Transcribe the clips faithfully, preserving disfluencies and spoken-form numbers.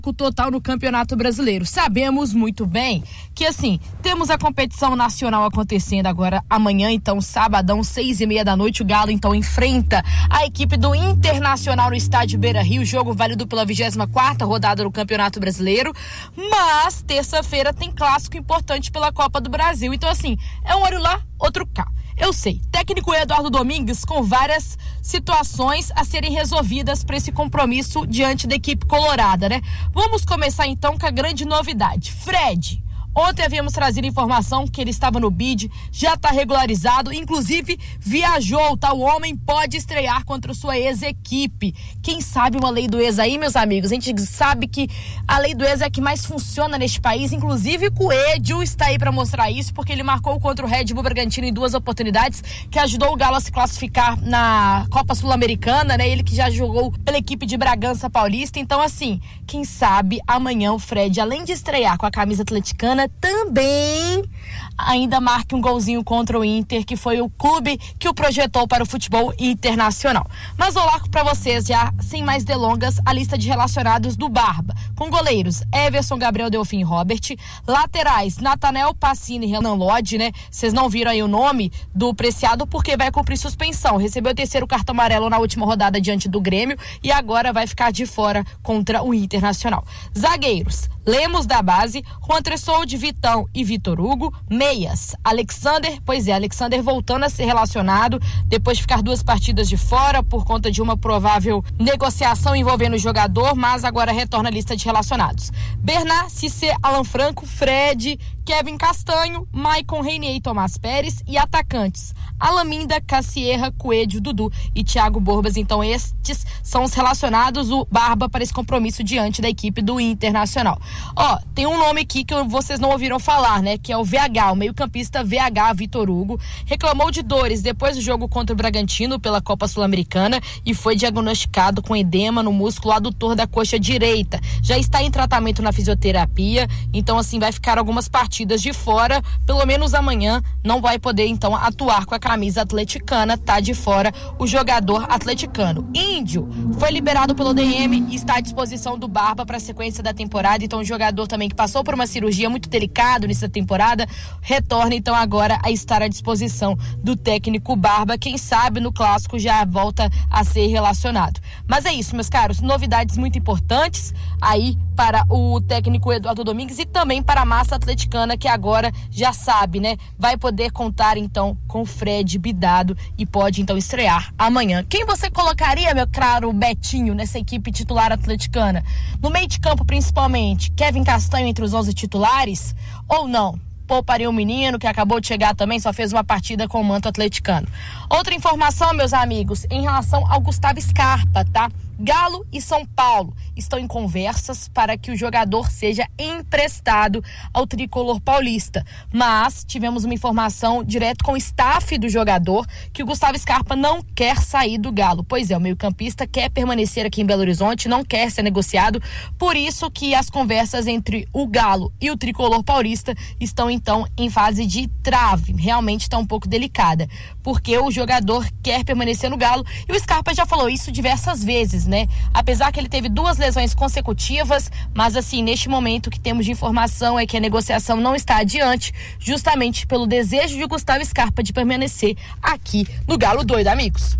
total no Campeonato Brasileiro. Sabemos muito bem que, assim, temos a competição nacional acontecendo agora amanhã, então, sabadão, seis e meia da noite, o Galo, então, enfrenta a equipe do Internacional no estádio Beira-Rio, jogo válido pela vigésima quarta rodada do Campeonato Brasileiro, mas terça-feira tem clássico importante pela Copa do Brasil, então, assim, é um olho lá, outro cá. Eu sei, técnico Eduardo Domingues com várias situações a serem resolvidas para esse compromisso diante da equipe colorada, né? Vamos começar então com a grande novidade. Fred, ontem havíamos trazido informação que ele estava no bid, já está regularizado, inclusive viajou, tá? O homem pode estrear contra sua ex-equipe. Quem sabe uma lei do ex aí, meus amigos? A gente sabe que a lei do ex é a que mais funciona neste país, inclusive o Coelho está aí para mostrar isso, porque ele marcou contra o Red Bull Bragantino em duas oportunidades, que ajudou o Galo a se classificar na Copa Sul-Americana, né? Ele que já jogou pela equipe de Bragança Paulista. Então, assim, quem sabe amanhã o Fred, além de estrear com a camisa atleticana, também ainda marque um golzinho contra o Inter, que foi o clube que o projetou para o futebol internacional. Mas vou lá para vocês, já sem mais delongas, a lista de relacionados do Barba, com goleiros Everson, Gabriel Delfim e Robert, laterais Natanel, Pacini e Renan Lodge, né? Vocês não viram aí o nome do Preciado porque vai cumprir suspensão, recebeu o terceiro cartão amarelo na última rodada diante do Grêmio e agora vai ficar de fora contra o Internacional. Zagueiros Lemos da base, Juan Tressolde, Vitão e Vitor Hugo. Meias, Alexander, pois é, Alexander voltando a ser relacionado depois de ficar duas partidas de fora por conta de uma provável negociação envolvendo o jogador, mas agora retorna à lista de relacionados. Bernard, Cissé, Alan Franco, Fred, Kevin Castanho, Maicon Reinier e Tomás Pérez, e atacantes Alaminda, Cassierra, Coelho, Dudu e Thiago Borbas. Então estes são os relacionados, o Barba, para esse compromisso diante da equipe do Internacional. Ó, tem um nome aqui que vocês não ouviram falar, né, que é o V H, o meio-campista V H, Vitor Hugo, reclamou de dores depois do jogo contra o Bragantino pela Copa Sul-Americana e foi diagnosticado com edema no músculo adutor da coxa direita. Já está em tratamento na fisioterapia, então assim vai ficar algumas partidas de fora, pelo menos amanhã não vai poder então atuar com a camisa atleticana, tá de fora o jogador atleticano. Índio foi liberado pelo D M e está à disposição do Barba para a sequência da temporada, então o jogador também que passou por uma cirurgia muito delicada nessa temporada, retorna então agora a estar à disposição do técnico Barba, quem sabe no clássico já volta a ser relacionado. Mas é isso, meus caros, novidades muito importantes aí para o técnico Eduardo Domingues e também para a massa atleticana, que agora já sabe, né, vai poder contar então com Fred Bidado e pode então estrear amanhã. Quem você colocaria, meu caro Betinho, nessa equipe titular atleticana? No meio de campo, principalmente, Kevin Castanho entre os onze titulares ou não? Pouparia o menino que acabou de chegar também, só fez uma partida com o manto atleticano. Outra informação, meus amigos, em relação ao Gustavo Scarpa, tá? Galo e São Paulo estão em conversas para que o jogador seja emprestado ao tricolor paulista, mas tivemos uma informação direto com o staff do jogador que o Gustavo Scarpa não quer sair do Galo. Pois é, o meio-campista quer permanecer aqui em Belo Horizonte, não quer ser negociado, por isso que as conversas entre o Galo e o tricolor paulista estão então em fase de trave. Realmente está um pouco delicada, porque o jogador quer permanecer no Galo e o Scarpa já falou isso diversas vezes, né? Apesar que ele teve duas lesões consecutivas, mas assim, neste momento o que temos de informação é que a negociação não está adiante, justamente pelo desejo de Gustavo Scarpa de permanecer aqui no Galo Doido, amigos.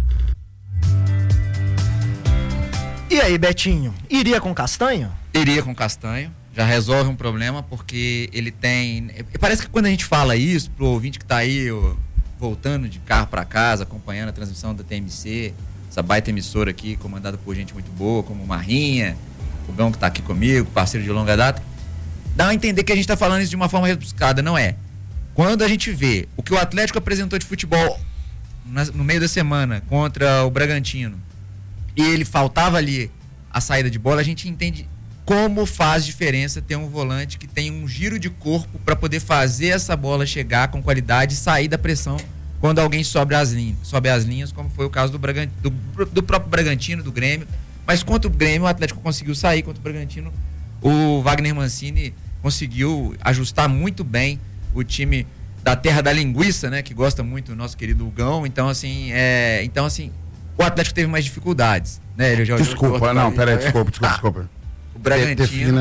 E aí, Betinho, iria com Castanho? Iria com Castanho, já resolve um problema, porque ele tem... Parece que quando a gente fala isso pro ouvinte que tá aí, ó, voltando de carro para casa, acompanhando a transmissão da T M C, essa baita emissora aqui, comandada por gente muito boa, como o Marrinha, o Gão que tá aqui comigo, parceiro de longa data, dá a entender que a gente tá falando isso de uma forma rebuscada, não é? Quando a gente vê o que o Atlético apresentou de futebol no meio da semana contra o Bragantino, e ele faltava ali a saída de bola, a gente entende como faz diferença ter um volante que tem um giro de corpo para poder fazer essa bola chegar com qualidade e sair da pressão quando alguém sobe as linhas, sobe as linhas, como foi o caso do, Bragant, do, do próprio Bragantino, do Grêmio. Mas contra o Grêmio, o Atlético conseguiu sair, contra o Bragantino, o Wagner Mancini conseguiu ajustar muito bem o time da terra da linguiça, né, que gosta muito do nosso querido Gão. Então, assim, é, então, assim, o Atlético teve mais dificuldades, né? Ele já desculpa, não, peraí, desculpa, desculpa, desculpa. O Bragantino